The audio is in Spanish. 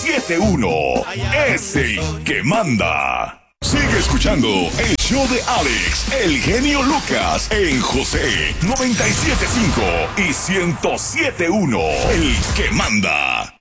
107.1 es el que manda. Sigue escuchando el show de Alex, el genio Lucas, en José 97.5 y 107.1, el que manda.